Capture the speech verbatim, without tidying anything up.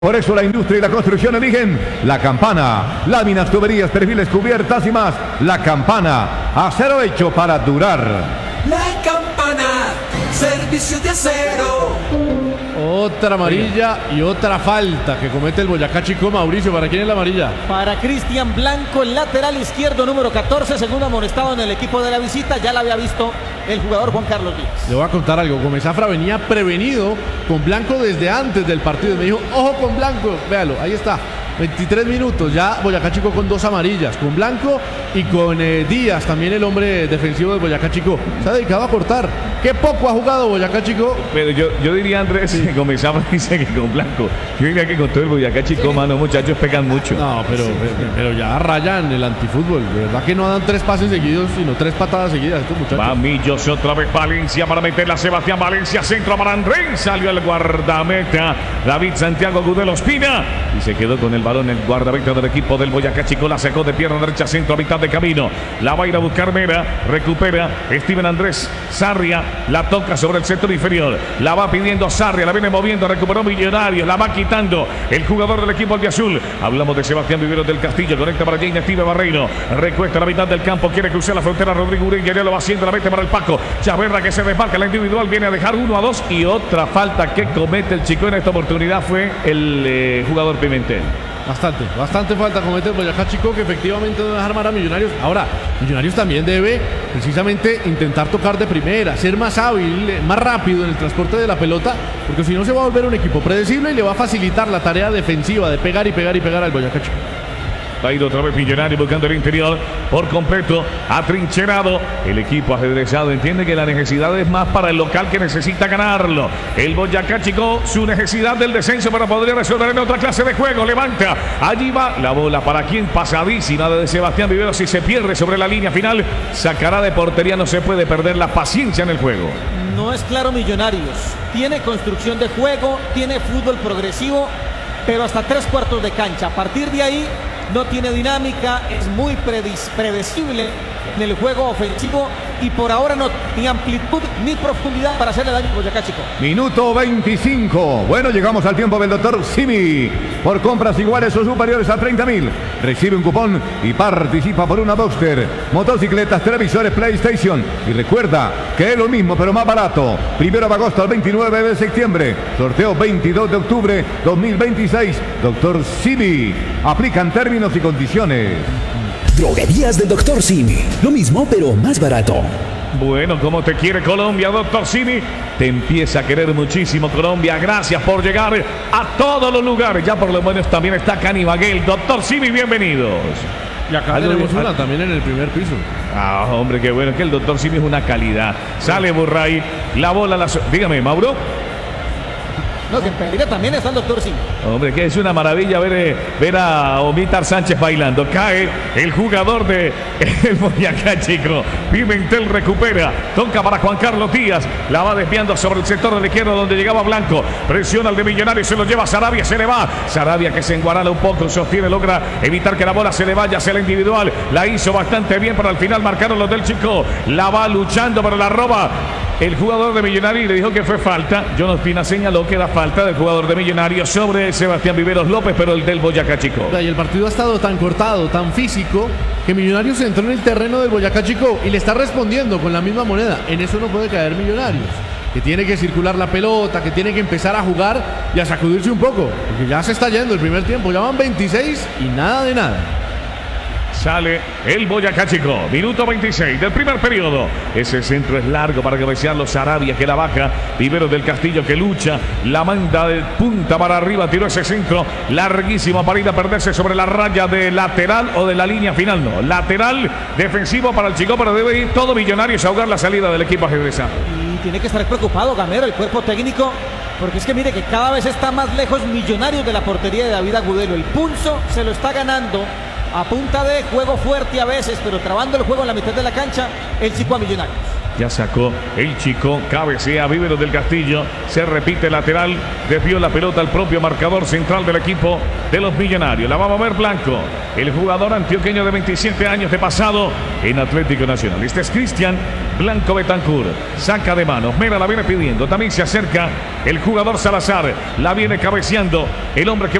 Por eso la industria y la construcción eligen La Campana. Láminas, tuberías, perfiles, cubiertas y más. La Campana, acero hecho para durar. La Campana, servicio de acero. Otra amarilla y otra falta que comete el Boyacá Chicó. Mauricio, ¿para quién es la amarilla? Para Cristian Blanco, el lateral izquierdo número catorce, segundo amonestado en el equipo de la visita. Ya la había visto el jugador Juan Carlos Díaz. Le voy a contar algo. Gómez Zafra venía prevenido con Blanco desde antes del partido. Me dijo, ojo con Blanco. Véalo, ahí está. veintitrés minutos, ya Boyacá Chicó con dos amarillas, con Blanco y con eh, Díaz, también el hombre defensivo de Boyacá Chicó. Se ha dedicado a cortar. Qué poco ha jugado Boyacá Chicó. Pero yo, yo diría, Andrés, sí. que comenzamos dice que con Blanco. Yo diría que con todo el Boyacá Chicó, sí. mano, muchachos pecan mucho. No, pero, sí, pero, sí. pero ya rayan el antifútbol. De verdad que no dan tres pases seguidos, sino tres patadas seguidas estos muchachos. Va Millos otra vez Valencia para meterla. Sebastián Valencia, centro para Andrés. Salió el guardameta David Santiago Gudelo Espina y se quedó con el balón el guardameta del equipo del Boyacá Chicó. La sacó de pierna derecha, centro a mitad de camino. La va a ir a buscar Mera. Recupera Steven Andrés Sarria. La toca sobre el sector inferior. La va pidiendo Sarria. La viene moviendo. Recuperó Millonarios. La va quitando el jugador del equipo albiazul. Hablamos de Sebastián Viveros del Castillo. Conecta para Jaime Steve Barreiro. Recuesta la mitad del campo. Quiere cruzar la frontera. Rodrigo Ureña ya lo va haciendo. La mete para el Paco. Chaverra que se desmarca. La individual viene a dejar uno a dos. Y otra falta que comete el Chicó en esta oportunidad fue el eh, jugador Pimentel. Bastante, bastante falta comete el Boyacá Chicó, que efectivamente no deja armar a Millonarios. Ahora, Millonarios también debe precisamente intentar tocar de primera, ser más hábil, más rápido en el transporte de la pelota, porque si no se va a volver un equipo predecible y le va a facilitar la tarea defensiva de pegar y pegar y pegar al Boyacá Chicó. Va a ir otra vez Millonario buscando el interior por completo, atrincherado. El equipo ajedrezado entiende que la necesidad es más para el local que necesita ganarlo. El Boyacá Chicó, su necesidad del descenso para poder resolver en otra clase de juego. Levanta, allí va la bola para quien pasadísima de Sebastián Viveros. Si se pierde sobre la línea final, sacará de portería. No se puede perder la paciencia en el juego. No es claro Millonarios. Tiene construcción de juego, tiene fútbol progresivo, pero hasta tres cuartos de cancha. A partir de ahí no tiene dinámica, es muy predecible en el juego ofensivo y por ahora no ni amplitud ni profundidad para hacerle daño a Boyacá Chicó. Minuto veinticinco. Bueno, llegamos al tiempo del doctor Simi. Por compras iguales o superiores a treinta mil, recibe un cupón y participa por una Boxster, motocicletas, televisores, PlayStation. Y recuerda que es lo mismo pero más barato. Primero de agosto al veintinueve de septiembre. Sorteo veintidós de octubre dos mil veintiséis. Doctor Simi. Aplican términos y condiciones. Droguerías del doctor Simi. Lo mismo, pero más barato. Bueno, como te quiere Colombia, doctor Simi. Te empieza a querer muchísimo Colombia. Gracias por llegar a todos los lugares. Ya por lo menos también está Canibaguel. doctor Simi, bienvenidos. Y acá Algo tenemos de, una también en el primer piso. Ah, hombre, qué bueno. Que el doctor Simi es una calidad. Sale Burray. La bola, la... Dígame, Mauro. No, que en Pereira también está el doctor Simi. Hombre, que es una maravilla ver, eh, ver a Omítar Sánchez bailando. Cae el jugador de el Boyacá Chicó. Pimentel recupera. Toca para Juan Carlos Díaz. La va desviando sobre el sector de la izquierda donde llegaba Blanco. Presiona al de Millonarios. Se lo lleva Sarabia. Se le va. Sarabia que se enguarala un poco. Sostiene. Logra evitar que la bola se le vaya hacia la individual. La hizo bastante bien. Pero al final marcaron los del Chicó. La va luchando pero la roba el jugador de Millonarios y le dijo que fue falta. John Ospina señaló que era falta del jugador de Millonarios sobre Sebastián Viveros López, pero el del Boyacá Chicó. Y el partido ha estado tan cortado, tan físico, que Millonarios entró en el terreno del Boyacá Chicó y le está respondiendo con la misma moneda. En eso no puede caer Millonarios, que tiene que circular la pelota, que tiene que empezar a jugar y a sacudirse un poco, porque ya se está yendo el primer tiempo. Ya van veintiséis y nada de nada. Sale el Boyacá Chicó, minuto veintiséis del primer periodo. Ese centro es largo para cabecearlo. Sarabia que la baja. Viveros del Castillo que lucha. La manda de punta para arriba. Tiró ese centro larguísimo para ir a perderse sobre la raya de lateral o de la línea final. No, lateral defensivo para el Chicó, pero debe ir todo Millonarios a ahogar la salida del equipo ajedrezado. Y tiene que estar preocupado Gamero, el cuerpo técnico, porque es que mire que cada vez está más lejos Millonarios de la portería de David Agudelo. El pulso se lo está ganando a punta de juego fuerte a veces, pero trabando el juego en la mitad de la cancha, el Chicó a Millonarios. Ya sacó el chico, cabecea Vivero del Castillo, se repite lateral, desvió la pelota al propio marcador central del equipo de los Millonarios. La va a mover Blanco, el jugador antioqueño de veintisiete años de pasado en Atlético Nacional. Este es Cristian Blanco Betancur, saca de manos, Mera la viene pidiendo, también se acerca el jugador Salazar, la viene cabeceando el hombre que